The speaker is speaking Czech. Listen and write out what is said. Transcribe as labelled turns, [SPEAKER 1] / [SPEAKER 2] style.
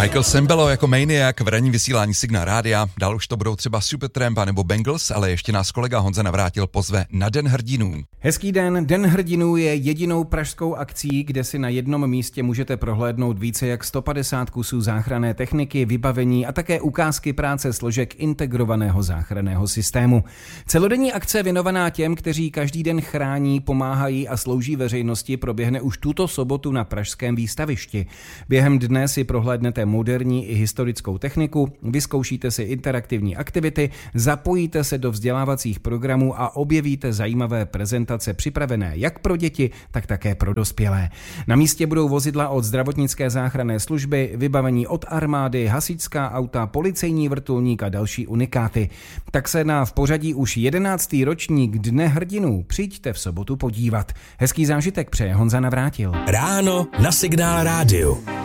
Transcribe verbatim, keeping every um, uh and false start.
[SPEAKER 1] Michael Sembello jako Maniac v ranní vysílání Signál Rádia. Dál už to budou třeba Supertramp nebo Bangles, ale ještě nás kolega Honza Navrátil pozve na Den hrdinů.
[SPEAKER 2] Hezký den. Den hrdinů je jedinou pražskou akcí, kde si na jednom místě můžete prohlédnout více jak sto padesát kusů záchranné techniky, vybavení a také ukázky práce složek integrovaného záchranného systému. Celodenní akce věnovaná těm, kteří každý den chrání, pomáhají a slouží veřejnosti, proběhne už tuto sobotu na pražském výstavišti. Během dne si prohlédnete moderní i historickou techniku, vyzkoušíte si interaktivní aktivity, zapojíte se do vzdělávacích programů a objevíte zajímavé prezentace připravené jak pro děti, tak také pro dospělé. Na místě budou vozidla od zdravotnické záchranné služby, vybavení od armády, hasičská auta, policejní vrtulník a další unikáty. Tak se na v pořadí už jedenáctý ročník Dne hrdinů přijďte v sobotu podívat. Hezký zážitek přeje Honza Navrátil.
[SPEAKER 3] Ráno na Signál Rádiu.